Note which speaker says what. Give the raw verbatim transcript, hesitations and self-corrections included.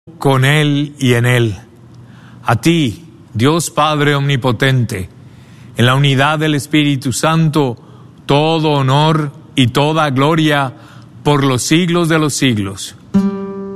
Speaker 1: con Él y en Él. A ti, Dios Padre Omnipotente, en la unidad del Espíritu Santo, todo honor y toda gloria por los siglos de los siglos.